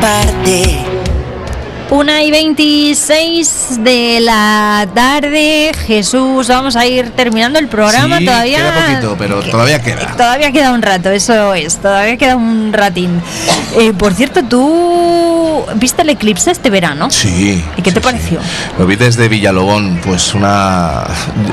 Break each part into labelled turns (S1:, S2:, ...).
S1: parte.
S2: 1:26 de la tarde, Jesús, vamos a ir terminando el programa.
S3: Sí,
S2: todavía
S3: queda poquito, pero todavía queda.
S2: Todavía queda un rato, eso es, todavía queda un ratín. Por cierto, ¿tú viste el eclipse este verano?
S3: Sí.
S2: ¿Y qué te
S3: sí.
S2: pareció?
S3: Lo vi desde Villalobón, pues una...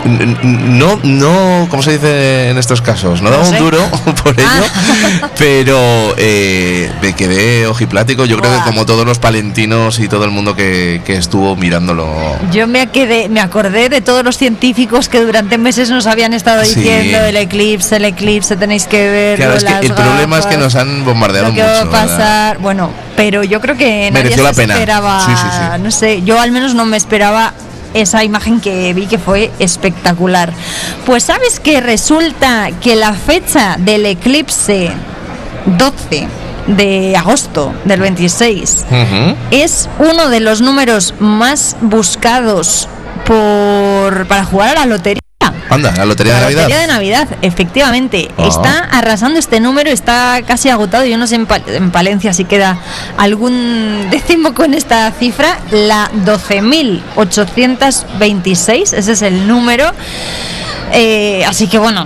S3: No, ¿cómo se dice en estos casos? No daba un duro por ello, pero me quedé ojiplático. Yo creo que como todos los palentinos y todo el mundo que estuvo mirándolo.
S2: Yo me acordé de todos los científicos que durante meses nos habían estado diciendo el eclipse, tenéis que verlo.
S3: Claro, es que el problema es que nos han bombardeado
S2: lo que
S3: mucho.
S2: va a pasar, bueno, pero yo creo que nadie
S3: mereció la
S2: se
S3: pena.
S2: Esperaba,
S3: sí.
S2: no sé, yo al menos no me esperaba esa imagen que vi, que fue espectacular. Pues sabes que resulta que la fecha del eclipse 12 de agosto del 26 es uno de los números más buscados para jugar a la lotería.
S3: Anda, la lotería de Navidad.
S2: La lotería de Navidad, efectivamente. Está arrasando este número, está casi agotado. Yo no sé en Palencia si queda algún décimo con esta cifra. La 12.826, ese es el número. Así que bueno,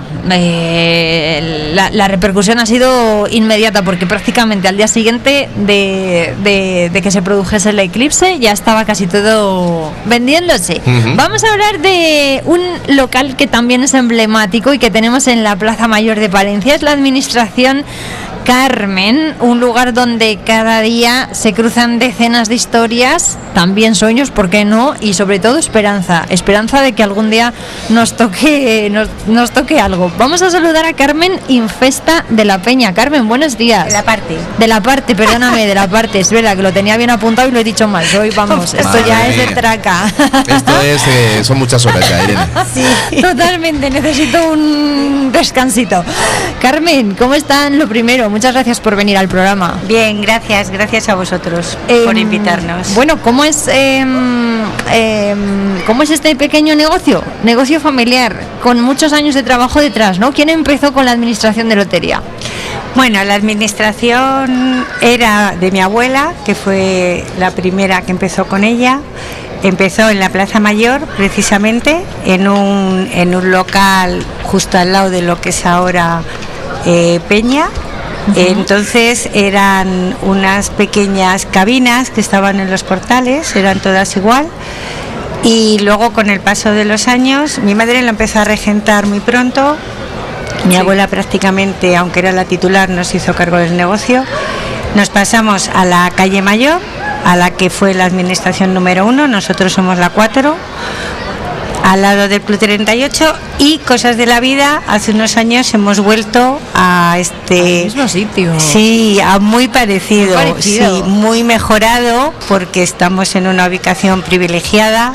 S2: la repercusión ha sido inmediata, porque prácticamente al día siguiente de que se produjese el eclipse ya estaba casi todo vendiéndose. Vamos a hablar de un local que también es emblemático y que tenemos en la Plaza Mayor de Palencia. Es la Administración Carmen, un lugar donde cada día se cruzan decenas de historias, también sueños, ¿por qué no? Y sobre todo esperanza de que algún día nos toque algo. Vamos a saludar a Carmen Infesta de la Peña. Carmen, buenos días.
S4: De la parte,
S2: perdóname, de la parte, es verdad que lo tenía bien apuntado y lo he dicho mal. Hoy vamos, esto ya es de traca.
S3: Esto son muchas horas ya, Irene.
S2: Sí, totalmente, necesito un descansito. Carmen, ¿cómo están? Lo primero, muchas gracias por venir al programa.
S4: bien, gracias a vosotros por invitarnos.
S2: Bueno, ¿cómo es este pequeño negocio familiar con muchos años de trabajo detrás, ¿no? ¿Quién empezó con la administración de lotería?
S4: Bueno, la administración era de mi abuela, que fue la primera que empezó con ella. Empezó en la Plaza Mayor, precisamente, en un local justo al lado de lo que es ahora Peña. Entonces eran unas pequeñas cabinas que estaban en los portales, eran todas igual, y luego con el paso de los años mi madre lo empezó a regentar muy pronto. Mi abuela prácticamente, aunque era la titular, nos hizo cargo del negocio. Nos pasamos a la calle Mayor, a la que fue la administración número 1, nosotros somos la 4, al lado del Club 38, y cosas de la vida, hace unos años hemos vuelto a este...
S2: ¿Al mismo sitio?
S4: Sí, a muy parecido,
S2: Sí,
S4: muy mejorado, porque estamos en una ubicación privilegiada,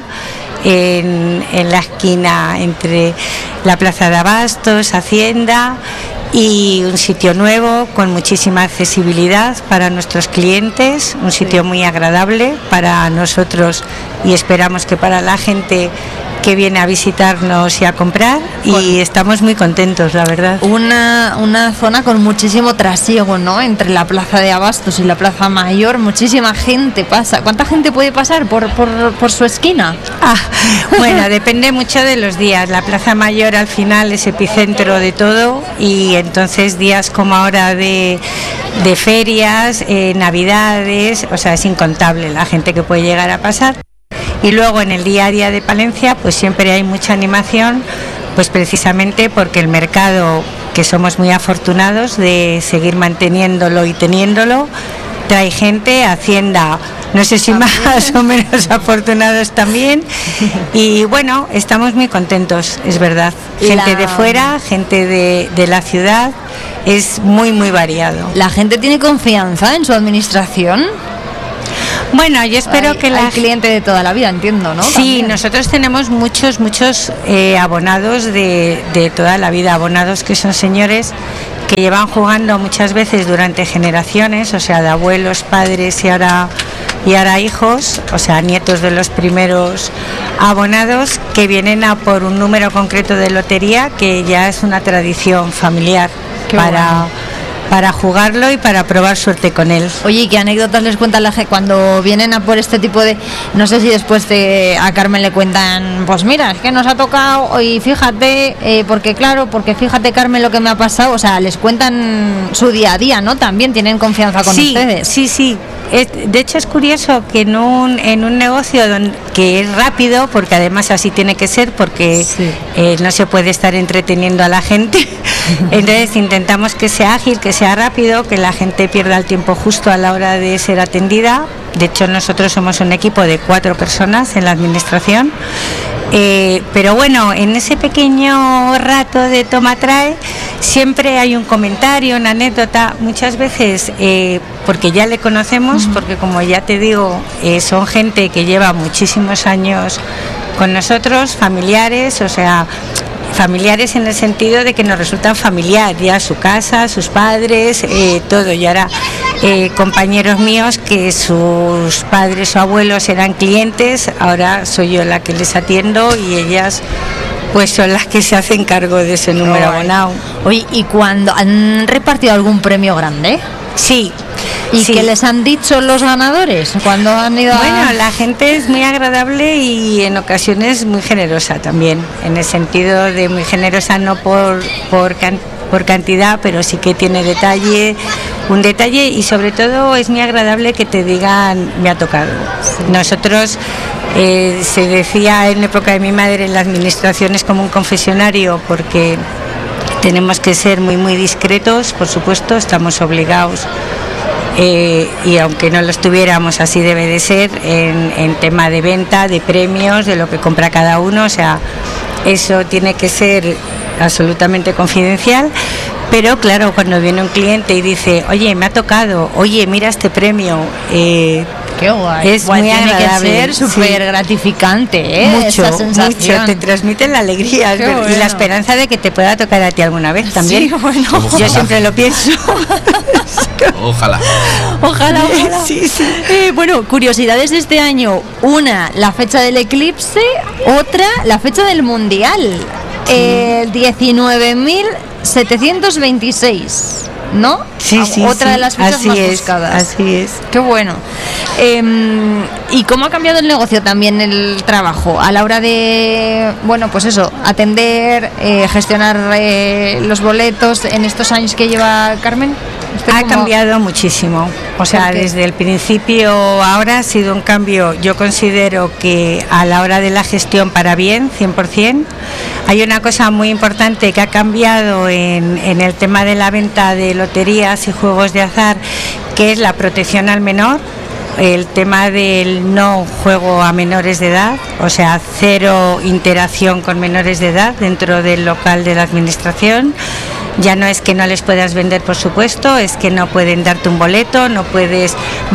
S4: en la esquina entre la Plaza de Abastos, Hacienda, y un sitio nuevo con muchísima accesibilidad para nuestros clientes, un sitio muy agradable para nosotros y esperamos que para la gente que viene a visitarnos y a comprar, y estamos muy contentos, la verdad.
S2: Una zona con muchísimo trasiego, ¿no? Entre la Plaza de Abastos y la Plaza Mayor, muchísima gente pasa. ¿Cuánta gente puede pasar por su esquina?
S4: Bueno, depende mucho de los días. La Plaza Mayor al final es epicentro de todo, y entonces días como ahora de ferias, navidades, o sea, es incontable la gente que puede llegar a pasar. Y luego en el día a día de Palencia pues siempre hay mucha animación, pues precisamente porque el mercado, que somos muy afortunados de seguir manteniéndolo y teniéndolo, trae gente, Hacienda, no sé si más o menos afortunados también, y bueno, estamos muy contentos, es verdad. Gente de fuera, gente de la ciudad, es muy variado.
S2: ¿La gente tiene confianza en su administración?
S4: Bueno, yo espero que
S2: el cliente de toda la vida, entiendo, ¿no?
S4: Sí,
S2: también.
S4: nosotros tenemos muchos abonados de toda la vida, abonados que son señores que llevan jugando muchas veces durante generaciones, o sea, de abuelos, padres y ahora hijos, o sea, nietos de los primeros abonados, que vienen a por un número concreto de lotería, que ya es una tradición familiar para jugarlo y para probar suerte con él.
S2: Oye, ¿qué anécdotas les cuentan la gente cuando vienen a por este tipo de... No sé si después a Carmen le cuentan, pues mira, es que nos ha tocado y fíjate, porque fíjate, Carmen, lo que me ha pasado. O sea, les cuentan su día a día, ¿no? También tienen confianza con ustedes.
S4: Sí. De hecho es curioso que en un negocio que es rápido, porque además así tiene que ser, porque no se puede estar entreteniendo a la gente. Entonces intentamos que sea ágil, que sea rápido, que la gente pierda el tiempo justo a la hora de ser atendida. De hecho nosotros somos un equipo de 4 personas en la administración. Pero bueno, en ese pequeño rato de toma-trae siempre hay un comentario, una anécdota, muchas veces porque ya le conocemos, porque como ya te digo, son gente que lleva muchísimos años con nosotros, familiares, o sea, familiares en el sentido de que nos resultan familiar, ya su casa, sus padres, todo. Y ahora compañeros míos que sus padres o abuelos eran clientes, ahora soy yo la que les atiendo y ellas pues son las que se hacen cargo de ese número abonado.
S2: Oye, ¿y cuando han repartido algún premio grande?
S4: Sí.
S2: ¿Y qué les han dicho los ganadores cuando han ido
S4: Bueno, la gente es muy agradable y en ocasiones muy generosa también, en el sentido de muy generosa no por cantidad, pero sí que tiene un detalle y sobre todo es muy agradable que te digan me ha tocado. Nosotros se decía en la época de mi madre en la administración es como un confesionario porque tenemos que ser muy muy discretos, por supuesto, estamos obligados. Y aunque no lo estuviéramos, así debe de ser en tema de venta, de premios, de lo que compra cada uno, o sea, eso tiene que ser absolutamente confidencial. Pero claro, cuando viene un cliente y dice, oye, me ha tocado, oye, mira este premio,
S2: qué guay.
S4: Es muy agradable.
S2: Tiene que ser súper gratificante,
S4: mucho,
S2: esa sensación.
S4: Mucho, te transmite la alegría y la esperanza de que te pueda tocar a ti alguna vez también.
S2: Sí, bueno.
S4: Yo siempre lo pienso.
S3: Ojalá.
S4: Sí.
S2: Bueno, curiosidades de este año. Una, la fecha del eclipse. Otra, la fecha del mundial. 19.726, ¿no?
S4: Sí.
S2: Otra de las fechas
S4: así
S2: más
S4: es,
S2: buscadas.
S4: Así es.
S2: Qué bueno. ¿Y cómo ha cambiado el negocio también, el trabajo? A la hora de, bueno, pues eso, atender, gestionar los boletos en estos años que lleva Carmen.
S4: Ha cambiado muchísimo, o sea, desde el principio ahora ha sido un cambio, yo considero que a la hora de la gestión para bien, 100%. Hay una cosa muy importante que ha cambiado en el tema de la venta de loterías y juegos de azar, que es la protección al menor, el tema del no juego a menores de edad, o sea, 0 interacción con menores de edad dentro del local de la administración. Ya no es que no les puedas vender, por supuesto, es que no pueden darte un boleto, no puedes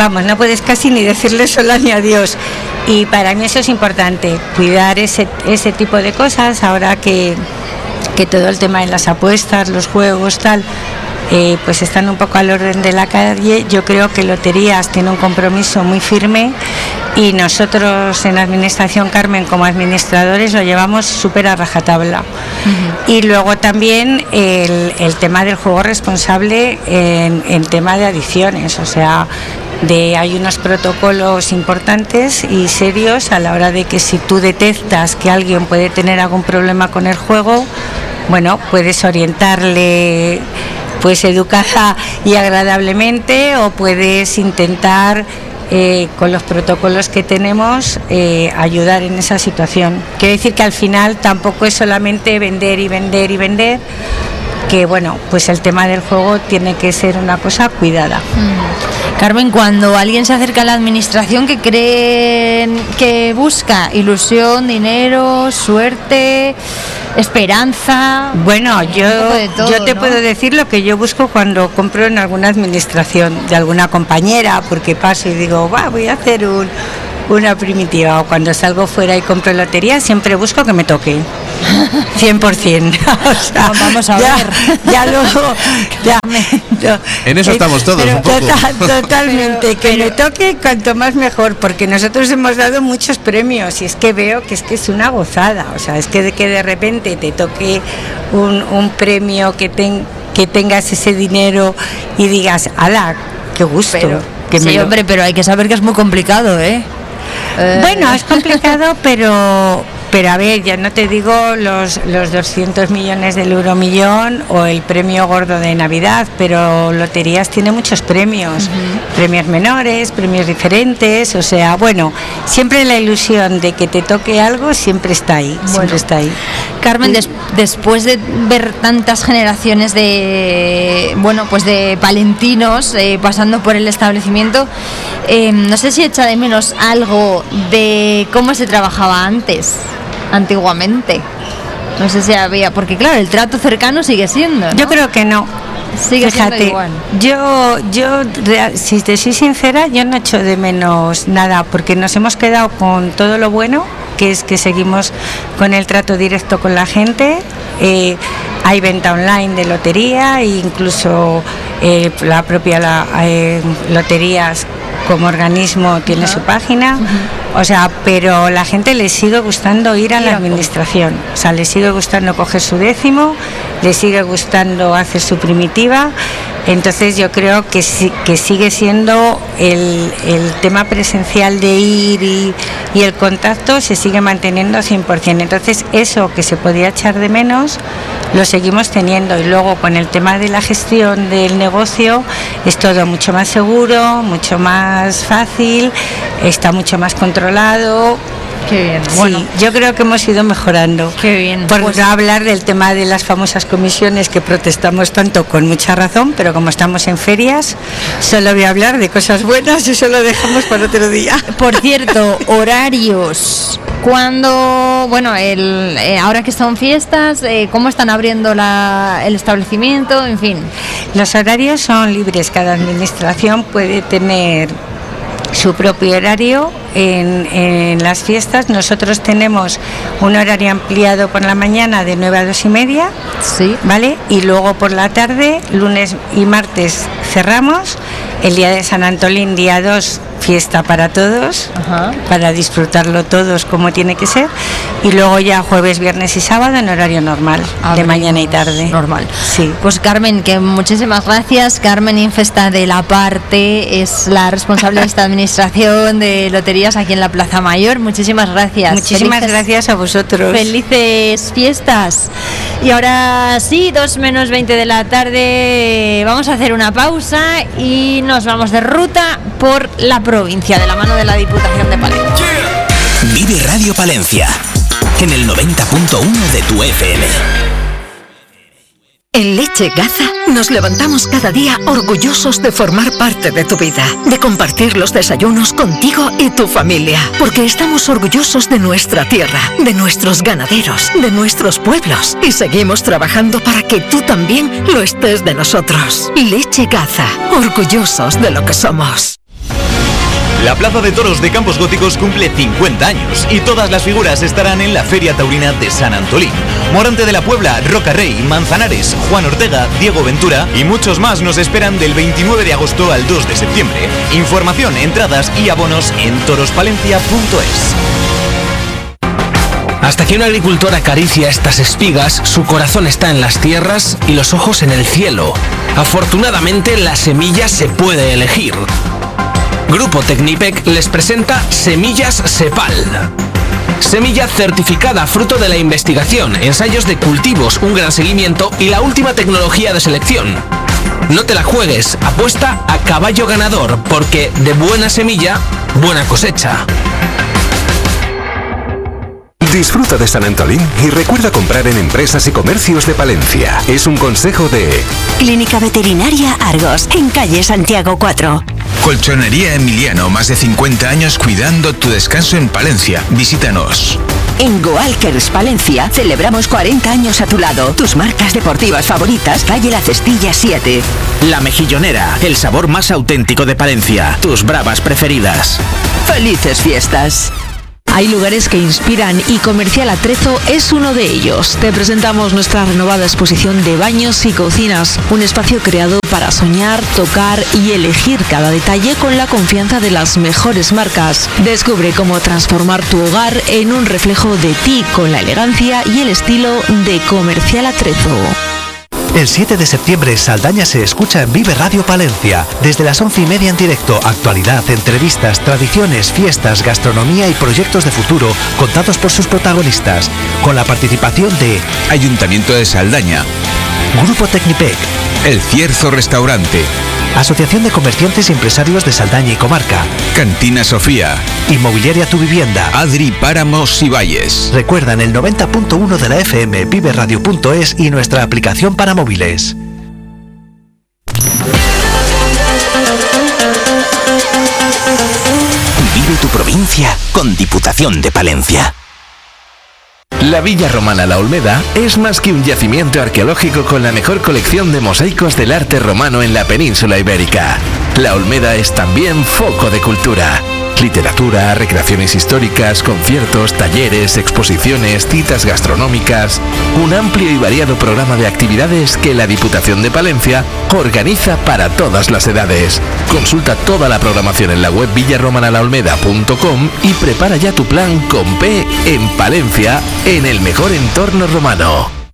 S4: casi ni decirles hola ni adiós. Y para mí eso es importante, cuidar ese tipo de cosas, ahora que todo el tema de las apuestas, los juegos, tal, pues están un poco al orden de la calle. Yo creo que Loterías tiene un compromiso muy firme y nosotros en Administración Carmen como administradores lo llevamos súper a rajatabla. Y luego también el tema del juego responsable en tema de adicciones, o sea, hay unos protocolos importantes y serios a la hora de que si tú detectas que alguien puede tener algún problema con el juego, bueno, puedes orientarle pues educada y agradablemente, o puedes intentar con los protocolos que tenemos ayudar en esa situación. Quiero decir que al final tampoco es solamente vender y vender y vender, que bueno, pues el tema del juego tiene que ser una cosa cuidada.
S2: Carmen, cuando alguien se acerca a la administración, ¿qué creen que busca? ¿Ilusión, dinero, suerte, esperanza?
S4: Bueno, yo te puedo decir lo que yo busco cuando compro en alguna administración de alguna compañera, porque paso y digo, voy a hacer una primitiva, o cuando salgo fuera y compro lotería, siempre busco que me toque 100%. O sea,
S2: vamos a ver.
S4: Ya luego,
S3: en eso estamos todos un poco.
S4: Totalmente, que me toque cuanto más mejor, porque nosotros hemos dado muchos premios y es que veo que es una gozada, o sea, es que de repente te toque un premio que que tengas ese dinero y digas, ¡hala, qué gusto!
S2: Pero,
S4: que
S2: sí, hombre, pero hay que saber que es muy complicado, ¿eh?
S4: Bueno, es complicado, pero a ver, ya no te digo los 200 millones del Euromillón o el premio gordo de Navidad, pero loterías tiene muchos premios, premios menores, premios diferentes, o sea, bueno, siempre la ilusión de que te toque algo siempre está ahí, siempre está ahí.
S2: Carmen, después de ver tantas generaciones de, bueno, pues de palentinos pasando por el establecimiento, no sé si echa de menos algo de cómo se trabajaba antiguamente. No sé si había, porque claro, el trato cercano sigue siendo, ¿no?
S4: Yo creo que no.
S2: Sigue siendo igual.
S4: Yo, si te soy sincera, yo no echo de menos nada, porque nos hemos quedado con todo lo bueno, que es que seguimos con el trato directo con la gente. Hay venta online de lotería e incluso la propia loterías como organismo tiene su página, o sea, pero la gente le sigue gustando ir a la administración, o sea, le sigue gustando coger su décimo, le sigue gustando hacer su primitiva, entonces yo creo que sigue siendo el tema presencial de ir y el contacto se sigue manteniendo 100%, entonces eso que se podía echar de menos lo seguimos teniendo, y luego con el tema de la gestión del negocio es todo mucho más seguro, mucho más fácil, está mucho más controlado.
S2: Qué bien.
S4: Sí,
S2: bueno,
S4: yo creo que hemos ido mejorando.
S2: Qué bien.
S4: Por
S2: pues,
S4: no hablar del tema de las famosas comisiones que protestamos tanto, con mucha razón, pero como estamos en ferias, solo voy a hablar de cosas buenas y eso lo dejamos para otro día.
S2: Por cierto, horarios. Cuando, bueno, ahora que son fiestas, ¿cómo están abriendo el establecimiento? En fin.
S4: Los horarios son libres, cada administración puede tener su propio horario en las fiestas. Nosotros tenemos un horario ampliado por la mañana de 9 a 2:30,
S2: sí,
S4: ¿vale? Y luego por la tarde, lunes y martes cerramos. El día de San Antolín, día 2, fiesta para todos, para disfrutarlo todos como tiene que ser, y luego ya jueves, viernes y sábado en horario normal, de mañana y tarde.
S2: Normal.
S4: Sí.
S2: Pues Carmen, que muchísimas gracias. Carmen Infesta de La Parte es la responsable de esta administración de loterías aquí en la Plaza Mayor. Muchísimas gracias.
S4: Muchísimas gracias a vosotros.
S2: Felices fiestas. Y ahora sí, 2 menos 20 de la tarde, vamos a hacer una pausa y nos vamos de ruta por la provincia, de la mano de la Diputación de Palencia.
S1: Vive Radio Palencia, en el 90.1 de tu FM.
S5: En Leche Gaza nos levantamos cada día orgullosos de formar parte de tu vida, de compartir los desayunos contigo y tu familia, porque estamos orgullosos de nuestra tierra, de nuestros ganaderos, de nuestros pueblos, y seguimos trabajando para que tú también lo estés de nosotros. Leche Gaza, orgullosos de lo que somos.
S6: La Plaza de Toros de Campos Góticos cumple 50 años y todas las figuras estarán en la Feria Taurina de San Antolín. Morante de la Puebla, Roca Rey, Manzanares, Juan Ortega, Diego Ventura y muchos más nos esperan del 29 de agosto al 2 de septiembre. Información, entradas y abonos en torospalencia.es.
S7: Hasta que un agricultor acaricia estas espigas, su corazón está en las tierras y los ojos en el cielo. Afortunadamente, la semilla se puede elegir. Grupo Tecnipec les presenta Semillas Sepal. Semilla certificada fruto de la investigación, ensayos de cultivos, un gran seguimiento y la última tecnología de selección. No te la juegues, apuesta a caballo ganador, porque de buena semilla, buena cosecha.
S8: Disfruta de San Antolín y recuerda comprar en empresas y comercios de Palencia. Es un consejo de
S9: Clínica Veterinaria Argos, en calle Santiago 4.
S10: Colchonería Emiliano, más de 50 años cuidando tu descanso en Palencia. Visítanos.
S9: En Goalkers Palencia celebramos 40 años a tu lado. Tus marcas deportivas favoritas, calle La Cestilla 7.
S1: La Mejillonera, el sabor más auténtico de Palencia. Tus bravas preferidas.
S9: ¡Felices fiestas!
S5: Hay lugares que inspiran y Comercial Atrezo es uno de ellos. Te presentamos nuestra renovada exposición de baños y cocinas, un espacio creado para soñar, tocar y elegir cada detalle con la confianza de las mejores marcas. Descubre cómo transformar tu hogar en un reflejo de ti con la elegancia y el estilo de Comercial Atrezo.
S11: El 7 de septiembre Saldaña se escucha en Vive Radio Palencia, desde las 11:30 en directo, actualidad, entrevistas, tradiciones, fiestas, gastronomía y proyectos de futuro contados por sus protagonistas, con la participación de
S10: Ayuntamiento de Saldaña,
S11: Grupo Tecnipec,
S10: El Cierzo Restaurante,
S11: Asociación de Comerciantes y Empresarios de Saldaña y Comarca,
S10: Cantina Sofía,
S11: Inmobiliaria Tu Vivienda,
S10: Adri Páramos y Valles.
S11: Recuerdan el 90.1 de la FM, viveradio.es y nuestra aplicación para móviles.
S1: Vive tu provincia con Diputación de Palencia.
S12: La Villa Romana La Olmeda es más que un yacimiento arqueológico con la mejor colección de mosaicos del arte romano en la península ibérica. La Olmeda es también foco de cultura. Literatura, recreaciones históricas, conciertos, talleres, exposiciones, citas gastronómicas. Un amplio y variado programa de actividades que la Diputación de Palencia organiza para todas las edades. Consulta toda la programación en la web villaromanalaolmeda.com y prepara ya tu plan con P en Palencia, en el mejor entorno romano.